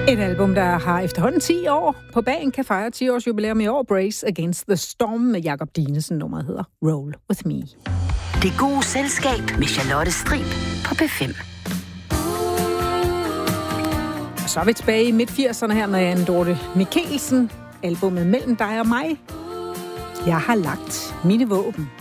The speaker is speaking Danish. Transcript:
Et album, der har efterhånden 10 år på bagen, kan fejre 10 års jubilæum i år. Brace Against the Storm med Jakob Dinesen. Nummeret hedder Roll With Me. Det gode selskab med Charlotte Strib på P5. Og så er vi tilbage i midt-80'erne her med Anne Dorthe Michelsen. Albummet Mellem dig og mig. Jeg har lagt mine våben.